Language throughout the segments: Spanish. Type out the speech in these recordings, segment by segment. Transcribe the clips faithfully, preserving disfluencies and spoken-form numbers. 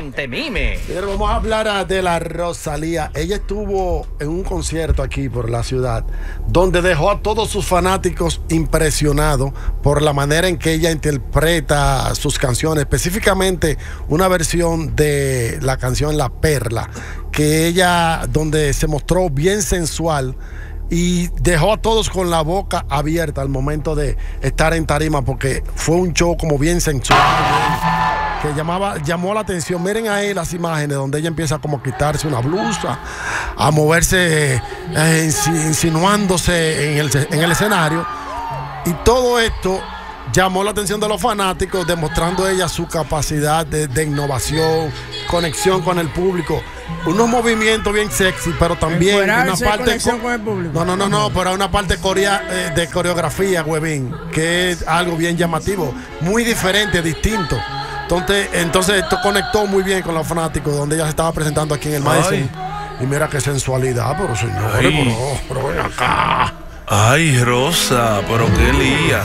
Pantemime. Pero vamos a hablar de la Rosalía. Ella estuvo en un concierto aquí por la ciudad, donde dejó a todos sus fanáticos impresionados por la manera en que ella interpreta sus canciones, específicamente una versión de la canción La Perla, que ella, donde se mostró bien sensual y dejó a todos con la boca abierta al momento de estar en tarima, porque fue un show como bien sensual, que llamaba, llamó la atención. Miren ahí las imágenes donde ella empieza como a quitarse una blusa, a moverse, eh, insinuándose en el, en el escenario, y todo esto llamó la atención de los fanáticos, demostrando ella su capacidad de, de innovación, conexión con el público, unos movimientos bien sexy, pero también una parte co con el público. No, no, no, no, pero una parte corea, eh, de coreografía, huevín, que es algo bien llamativo, muy diferente, distinto. Entonces, entonces esto conectó muy bien con los fanáticos, donde ella se estaba presentando aquí en el Madison. Ay. Y mira qué sensualidad, pero señores, pero, pero ven acá. Ay, Rosa, pero qué lía.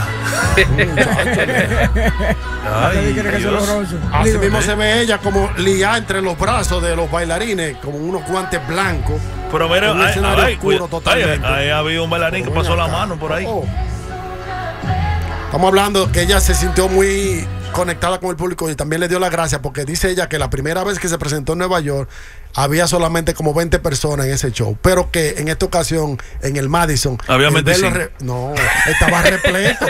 Ay, así mismo se ve ella como lía entre los brazos de los bailarines, como unos guantes blancos. Pero mira, un escenario ay, oscuro ay, totalmente. Ahí había un bailarín que pasó la mano por ahí. Oh. Estamos hablando que ella se sintió muy conectada con el público y también le dio las gracias, porque dice ella que la primera vez que se presentó en Nueva York había solamente como veinte personas en ese show, pero que en esta ocasión en el Madison había veinticinco. Re... no, estaba repleto.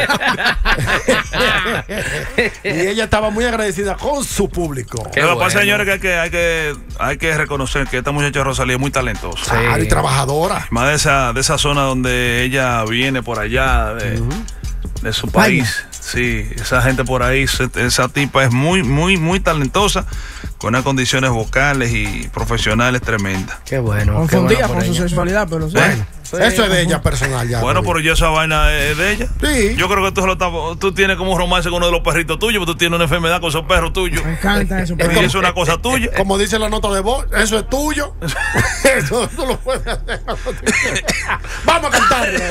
Y ella estaba muy agradecida con su público. Lo que pasa, señores, que hay que, hay que hay que reconocer que esta muchacha Rosalía es muy talentosa. Sí. Claro, y trabajadora. Más de esa, de esa zona donde ella viene por allá, de, uh-huh. de su país. Sí, esa gente por ahí, esa tipa es muy, muy, muy talentosa, con unas condiciones vocales y profesionales tremendas. Qué bueno. Confundida con su sexualidad, pero sí. Bueno, sí, eso es de ella personal ya. Bueno, pero ya esa vaina es de ella. Sí. Yo creo que tú, lo estás, tú tienes como un romance con uno de los perritos tuyos, porque tú tienes una enfermedad con esos perros tuyos. Me encanta eso. Y eso es una cosa tuya. Como dice la nota de voz, eso es tuyo. Eso tú lo puedes hacer. Vamos a cantarle.